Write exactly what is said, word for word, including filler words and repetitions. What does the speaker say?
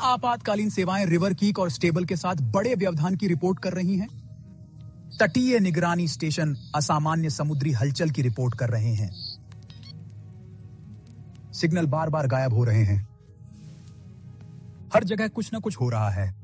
आपातकालीन सेवाएं river kick और स्टेबल के साथ बड़े व्यवधान की रिपोर्ट कर रही हैं। तटीय निगरानी स्टेशन असामान्य समुद्री हलचल की रिपोर्ट कर रहे हैं। सिग्नल बार बार गायब हो रहे हैं। हर जगह कुछ ना कुछ हो रहा है।